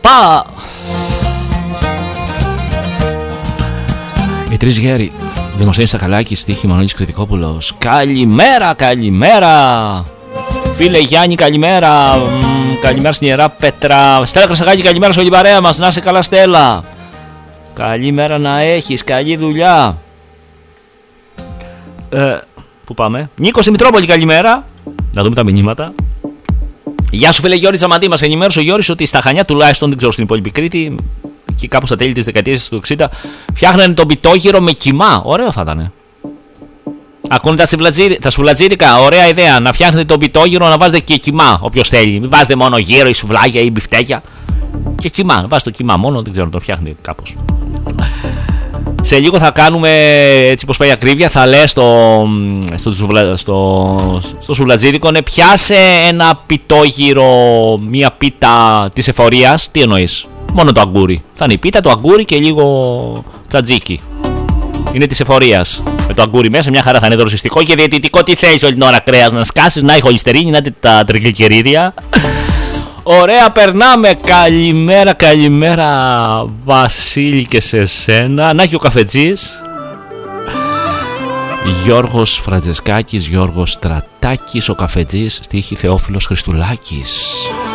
Πα! Οι τρεις γέροι. Δημοσθένης Σακαλάκης, στίχη Μανώλης Κρητικόπουλος. Καλημέρα, καλημέρα! Φίλε Γιάννη, καλημέρα! Καλημέρα στην Ιερά Πέτρα. Στέλλα Κρασακάκη, καλημέρα σε όλη την παρέα μας. Να είσαι καλά, Στέλλα. Καλημέρα να έχεις, καλή δουλειά. Πού πάμε? Νίκος στη Μητρόπολη, καλημέρα. Να δούμε τα μηνύματα. Γεια σου, φίλε Γιώργη Τζαμαντή. Μας ενημέρωσε ο Γιώργης ότι στα Χανιά, τουλάχιστον δεν ξέρω στην υπόλοιπη Κρήτη, εκεί κάπου στα τέλη της δεκαετίας του 60, φτιάχνανε τον πιτόγυρο με κιμά. Ωραίο θα ήταν. Ακούνε τα σουβλατζίρικα. Ωραία ιδέα. Να φτιάχνετε τον πιτόγυρο, να βάζετε και κιμά. Όποιος θέλει. Μην βάζετε μόνο γύρο ή σουβλάκια ή μπιφτέκια. Και κιμά. Βάζετε το κιμά μόνο. Δεν ξέρω να το φτιάχνετε κάπως. Σε λίγο θα κάνουμε έτσι πως πάει η ακρίβεια. Θα λέει στο σουβλατζίδικο, ναι, πιάσε ένα πιτόγυρο, μία πίτα της εφορίας. Τι εννοείς? Μόνο το αγκούρι. Θα είναι η πίτα, το αγκούρι και λίγο τζατζίκι. Είναι της εφορίας. Με το αγκούρι μέσα, μια χαρά θα είναι δροσιστικό και διαιτητικό. Τι θέλεις όλη την ώρα? Κρέας να σκάσεις, να έχει χολυστερίνη, να έχει τα τριγλικερίδια. Ωραία, περνάμε. Καλημέρα, καλημέρα Βασίλη και σε σένα. Να έχει ο καφετζής. Γιώργος Φραντζεσκάκης, Γιώργος Στρατάκης, ο καφετζής, στίχη Θεόφιλος Χριστουλάκης.